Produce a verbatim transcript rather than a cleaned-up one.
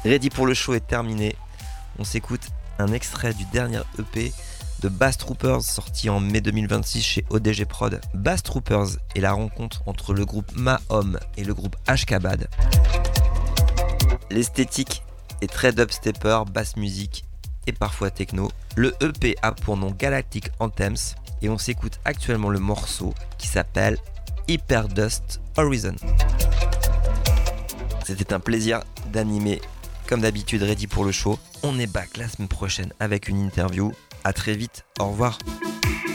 Ready pour le show est terminé. On s'écoute un extrait du dernier E P de Bass Troopers sorti en mai deux mille vingt-six chez O D G Prod. Bass Troopers est la rencontre entre le groupe Mahom et le groupe Ashkabad. L'esthétique est très dubstepper, bass music et parfois techno. Le E P a pour nom Galactic Anthems et on s'écoute actuellement le morceau qui s'appelle Hyperdust Horizon. C'était un plaisir d'animer comme d'habitude Ready pour le show. On est back la semaine prochaine avec une interview. À très vite, au revoir.